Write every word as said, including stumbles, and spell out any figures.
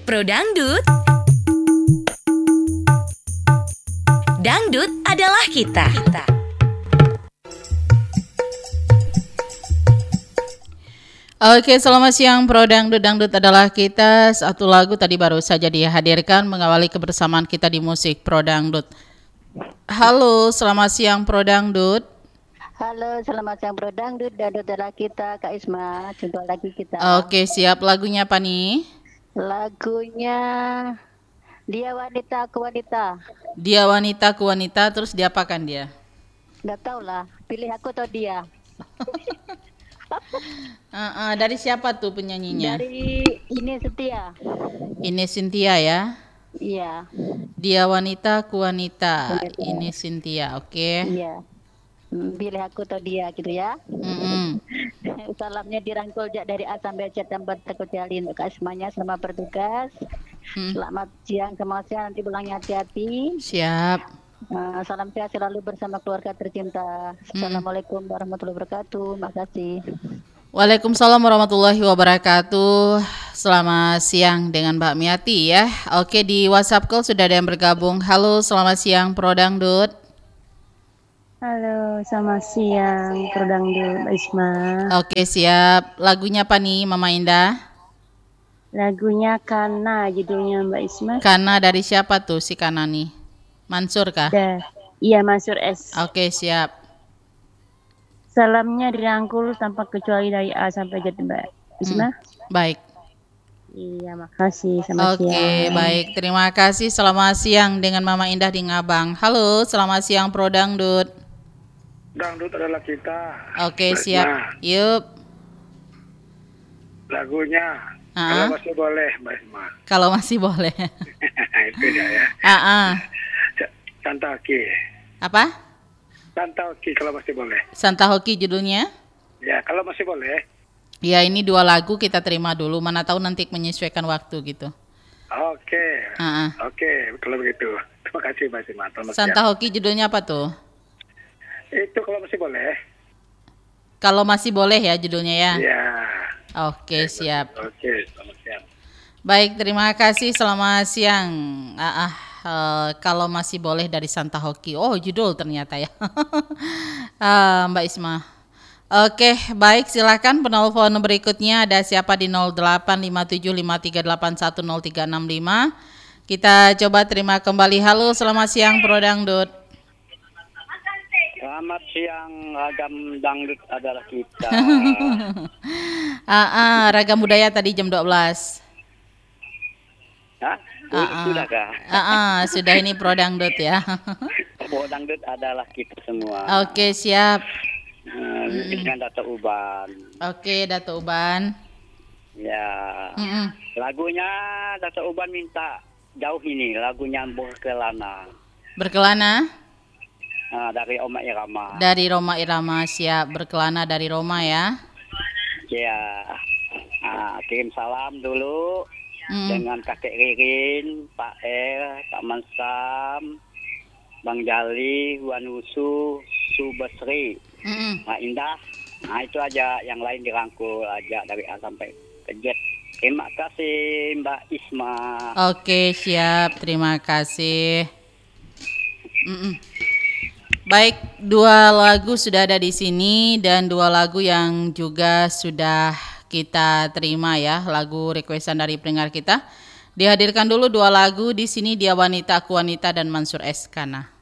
Pro Dangdut. Dangdut adalah kita. kita. Oke, selamat siang Pro Dangdut. Dangdut adalah kita. Satu lagu tadi baru saja dihadirkan mengawali kebersamaan kita di musik Pro Dangdut. Halo, selamat siang Pro Dangdut. Halo, selamat siang Pro Dangdut. Dangdut adalah kita, Kak Isma. Jumpa lagi kita. Oke, siap. Lagunya apa nih? Lagunya Dia Wanita Aku Wanita. Dia wanita, ku wanita, terus diapakan dia? Nggak tahu lah, pilih aku atau dia. Uh, uh, dari siapa tuh penyanyinya? Dari Ini Setia. Ini Cynthia ya. Iya. Dia wanita, ku wanita. Ini Cynthia, oke. Okay. Iya. Pilih aku atau dia gitu ya. Mm-mm. Salamnya dirangkul Jak dari A sampai Z tanpa terkecuali untuk Kak Ismanya. Selamat bertugas. Hmm. Selamat siang, selamat siang. Nanti pulangnya hati-hati. Siap. Uh, salam sehat selalu bersama keluarga tercinta. Assalamualaikum warahmatullahi wabarakatuh. Makasih. Waalaikumsalam warahmatullahi wabarakatuh. Selamat siang dengan Mbak Miati ya. Oke, di WhatsApp call sudah ada yang bergabung. Halo, selamat siang Pro Dangdut. Halo, selamat siang Pro Dangdut, Mbak Isma. Oke, siap. Lagunya apa nih Mama Indah? Lagunya Kana, judulnya Mbak Isma. Kana dari siapa tuh si Kana nih? Mansur kah? Da, iya, Mansur S. Oke, siap. Salamnya dirangkul tanpa kecuali dari A sampai Z, Mbak Isma. Hmm, baik. Iya, makasih. Selamat Oke, siang. baik. Terima kasih. Selamat siang dengan Mama Indah di Ngabang. Halo, selamat siang Pro Dangdut. Dangdut adalah kita. Oke, Mbak siap. Isma. Yup. Lagunya Ah. kalau masih boleh, Mbak Isma. Kalau masih boleh. Itu dia ya. Ah, ah. Santa Hoki. Apa? Santa Hoki kalau masih boleh. Santa Hoki judulnya? Ya, kalau masih boleh. Ya, ini dua lagu kita terima dulu. Mana tahu nanti menyesuaikan waktu gitu. Oke. Ah, ah. Oke, kalau begitu. Terima kasih, Mbak Isma. Selamat Santa siang. Hoki judulnya apa tuh? Itu kalau masih boleh. Kalau masih boleh ya judulnya ya? Ya. Oke, siap. Oke, selamat siang. Baik, terima kasih. Selamat siang. Ah, ah, eh, kalau masih boleh dari Santa Hoki. Oh, judul ternyata ya. Ah, Mbak Isma. Oke, baik, silakan penelpon berikutnya ada siapa di nol delapan lima tujuh lima tiga delapan satu nol tiga enam lima. Kita coba terima kembali. Halo, selamat siang Pro Dangdut. Selamat siang, ragam dangdut adalah kita. ah, ah, ragam budaya tadi jam dua belas. Hah? Ah, ah. Sudahkah? Ah, ah, sudah ini Pro Dangdut ya. Pro dangdut adalah kita semua. Oke, siap. Uh, dengan data uban. Oke, Dato Uban. Ya. Mm-mm. Lagunya data uban minta jauh ini, lagunya Berkelana. Berkelana Uh, dari Oma Irama. dari Roma Irama, siap. Berkelana dari Roma ya. Ya. Uh, kirim salam dulu Mm. dengan kakek Ririn, Pak El, Pak Mansam, Bang Jali, Wanusu, Subasri. Mm-mm. Nah, Indah, nah itu aja, yang lain dirangkul aja dari A sampai ke Z. Terima kasih Mbak Isma. Oke, siap. Terima kasih. Mm-mm. Baik, dua lagu sudah ada di sini dan dua lagu yang juga sudah kita terima ya, lagu requestan dari pendengar kita. Dihadirkan dulu dua lagu di sini, Dia Wanita Aku Wanita dan Mansur S. Kana.